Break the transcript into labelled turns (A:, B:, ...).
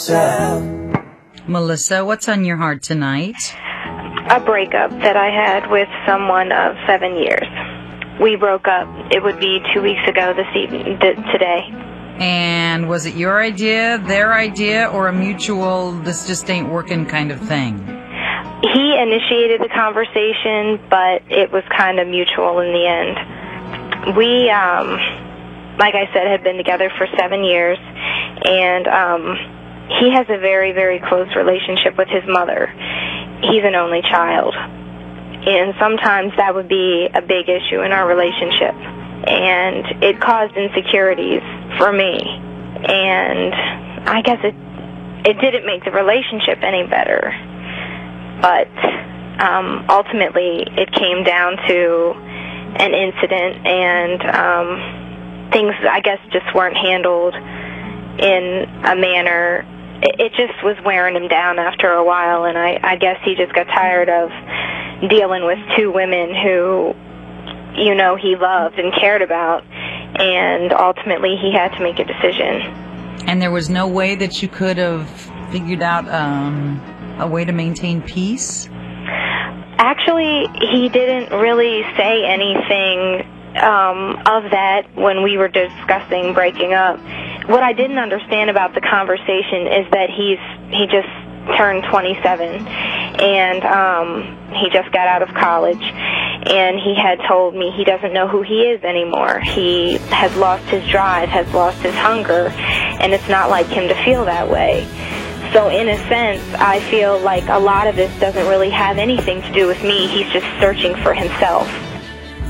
A: Melissa, what's on your heart tonight?
B: A breakup that I had with someone of 7 years. We broke up. It would be 2 weeks ago today.
A: And was it your idea, their idea, or a mutual, this just ain't working kind of thing?
B: He initiated the conversation, but it was kind of mutual in the end. We, like I said, had been together for 7 years, and he has a very, very close relationship with his mother. He's an only child, and sometimes that would be a big issue in our relationship, and it caused insecurities for me, and I guess it didn't make the relationship any better, but ultimately it came down to an incident, and things, I guess, just weren't handled in a manner. It just was wearing him down after a while, and I guess he just got tired of dealing with two women who, you know, he loved and cared about, and ultimately he had to make a decision.
A: And there was no way that you could have figured out a way to maintain peace?
B: Actually, he didn't really say anything of that when we were discussing breaking up. What I didn't understand about the conversation is that he just turned 27, and he just got out of college, and he had told me he doesn't know who he is anymore. He has lost his drive, has lost his hunger, and it's not like him to feel that way. So in a sense, I feel like a lot of this doesn't really have anything to do with me. He's just searching for himself.